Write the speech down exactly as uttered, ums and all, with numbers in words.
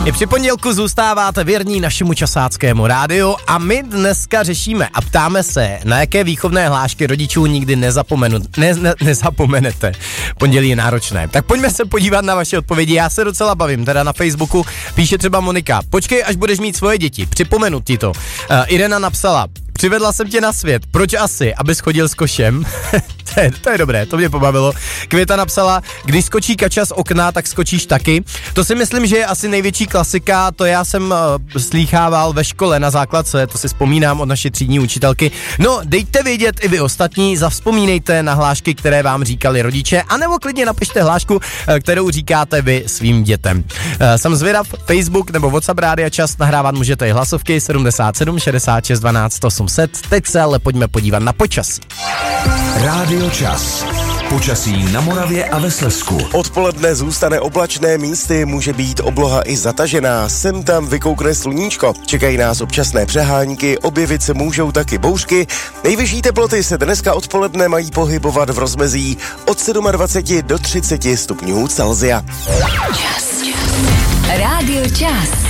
I při pondělku zůstáváte věrní našemu časáckému rádiu a my dneska řešíme a ptáme se, na jaké výchovné hlášky rodičů nikdy nezapomenu, ne, ne, nezapomenete. Pondělí je náročné. Tak pojďme se podívat na vaše odpovědi, já se docela bavím, teda na Facebooku píše třeba Monika, počkej, až budeš mít svoje děti, připomenu ti to. Uh, Irena napsala, přivedla jsem tě na svět, proč asi, abys chodil s košem? to, je, to je dobré, to mě pobavilo. Květa napsala, když skočí kača z okna, tak skočíš taky. To si myslím, že je asi největší klasika, to já jsem uh, slýchával ve škole na základce, to si vzpomínám od naší třídní učitelky. No, dejte vědět i vy ostatní, zavzpomínejte na hlášky, které vám říkali rodiče, anebo klidně napište hlášku, uh, kterou říkáte vy svým dětem. Uh, jsem zvědav, Facebook nebo WhatsApp Rádia Čas, nahrávat můžete i hlasovky sedmdesát sedm šedesát šest dvanáct osm set. Teď se ale pojďme podívat na počasí. Rádio Čas. Počasí na Moravě a ve Slezsku. Odpoledne zůstane oblačné, místy může být obloha i zatažená, sem tam vykoukne sluníčko. Čekají nás občasné přehánky, objevit se můžou taky bouřky. Nejvyšší teploty se dneska odpoledne mají pohybovat v rozmezí od dvacet sedm do třicet stupňů Celsia. Čas. Rádio Čas.